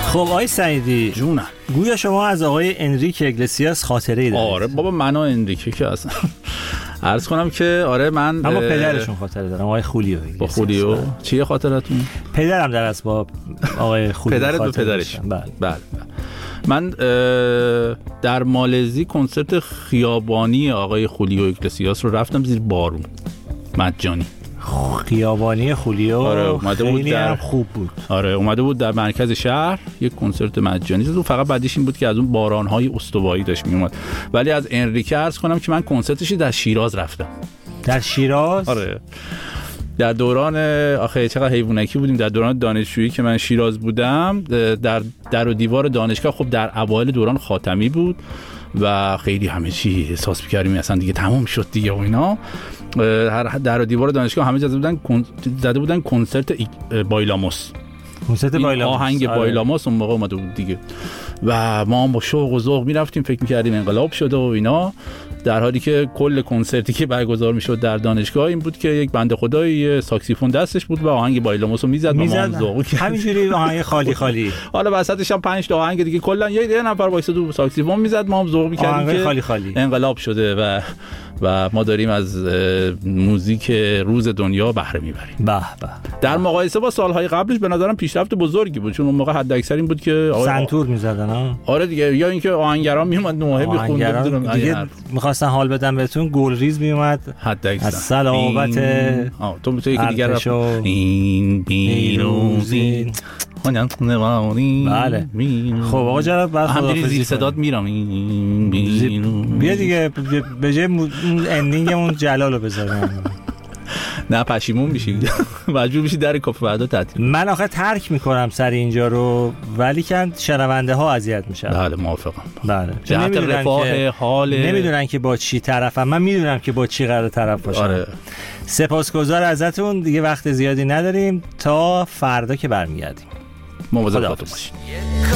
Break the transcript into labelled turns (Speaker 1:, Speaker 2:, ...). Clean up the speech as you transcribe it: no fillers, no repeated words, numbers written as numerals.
Speaker 1: خب آقای سعیدی
Speaker 2: جونم،
Speaker 1: گویا شما از آقای انریک اگلسیاس خاطره‌ای دارید؟
Speaker 2: آره بابا، من و انریکه که اصلا عرض کنم که آره من
Speaker 1: اما پدرشون خاطره دارم، آقای خولیو.
Speaker 2: با خولیو چیه خاطرتون؟
Speaker 1: پدرم در است با آقای خولیو.
Speaker 2: پدرت به پدرش؟
Speaker 1: بله.
Speaker 2: بله. من در مالزی کنسرت خیابانی آقای خولیو اگلسیاس رو رفتم زیر بارون مجانی.
Speaker 1: خیابانی خولیو.
Speaker 2: آره اومده بود،
Speaker 1: خیلی هم خوب بود.
Speaker 2: آره اومده بود در مرکز شهر یک کنسرت مجانی زد. فقط بعدش این بود که از اون باران‌های استوایی داشت میومد. ولی از انریکه عرض کنم که من کنسرتش در شیراز رفتم.
Speaker 1: در شیراز؟
Speaker 2: آره. در دوران آخه چقدر حیوانکی بودیم، در دوران دانشجویی که من شیراز بودم، در و دیوار دانشگاه، خب در اوایل دوران خاتمی بود و خیلی همه چی احساس می‌کردیم اصلا دیگه تمام شد دیگه و اینا. در و دیوار دانشگاه همه زده بودن کنسرت بایلاموس.
Speaker 1: کنسرت بایلاموس،
Speaker 2: آهنگ بایلاموس اون موقع اومده بود دیگه و ما هم با شوق و ذوق میرفتیم، فکر می‌کردیم انقلاب شده و اینا، در حالی که کل کنسرتی که برگزار میشد در دانشگاه این بود که یک بنده خدایی ساکسیفون دستش بود و آهنگ بایلاموس رو میزد و ما هم ذوق کردیم
Speaker 1: همینجوری آهنگ خالی خالی.
Speaker 2: حالا وسطش هم 5 تا آهنگ دیگه کلا یه نفر وایساد و ساکسیفون میزد، ما هم ذوق می‌کردیم که
Speaker 1: خالی خالی
Speaker 2: انقلاب شده و ما داریم از موزیک روز دنیا بهره میبریم.
Speaker 1: به به.
Speaker 2: در مقایسه با سالهای قبلش به نظرم پیشرفت بزرگی بود، چون اون موقع حد اکثر این بود که
Speaker 1: سنتور میزدن ها.
Speaker 2: آره دیگه، یا اینکه آهنگران میومد نوحه میخوند
Speaker 1: دیگه، میخواستن حال بدن بهتون، گلریز میومد
Speaker 2: حد اکثر
Speaker 1: از صلابت
Speaker 2: تو میتونی یکی دیگه رفت این بیروزی
Speaker 1: بله. خب آقا جناب بعد
Speaker 2: همینجوری زیر صدات میرم
Speaker 1: بیا دیگه به جای اندینگمون جلالو بذارم.
Speaker 2: نه پشیمون میشی، مجبور میشی در کافه بعدا تعطیل.
Speaker 1: من آخه ترک میکنم سر اینجا رو، ولی که شنونده ها اذیت میشن.
Speaker 2: بله موافقم.
Speaker 1: بله
Speaker 2: جهت رفاه حال
Speaker 1: نمیدونن که با چی طرفم، من میدونم که با چی قرار طرف باشم.
Speaker 2: آره.
Speaker 1: سپاسگزار ازتون، دیگه وقت زیادی نداریم تا فردا که برمیگردیم.
Speaker 2: مواظب خودتون باشید.